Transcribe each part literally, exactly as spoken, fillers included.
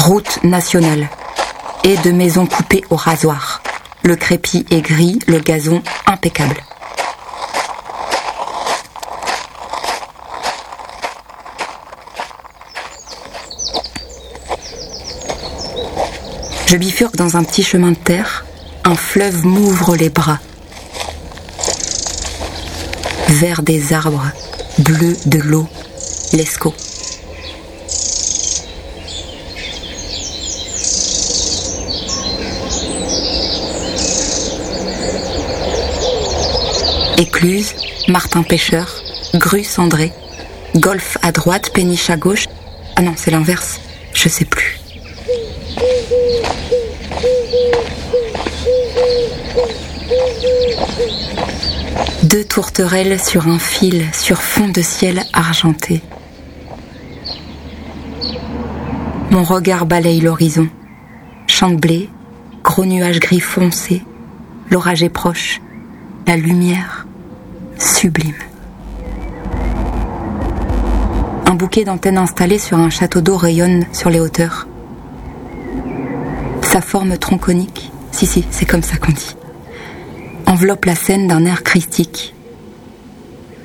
Route nationale. Et de maisons coupées au rasoir. Le crépi est gris, le gazon impeccable. Je bifurque dans un petit chemin de terre. Un fleuve m'ouvre les bras. Vert des arbres, bleu de l'eau, l'Escaut. Écluse, Martin Pêcheur, Grue cendrée, golf à droite, péniche à gauche. Ah non, c'est l'inverse, je sais plus. Deux tourterelles sur un fil, sur fond de ciel argenté. Mon regard balaye l'horizon. Champ de blé, gros nuages gris foncé, l'orage est proche, la lumière sublime. Un bouquet d'antennes installées sur un château d'eau rayonne sur les hauteurs. Sa forme tronconique, si si, c'est comme ça qu'on dit, enveloppe la scène d'un air christique.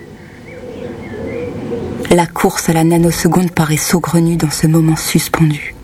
La course à la nanoseconde paraît saugrenue dans ce moment suspendu.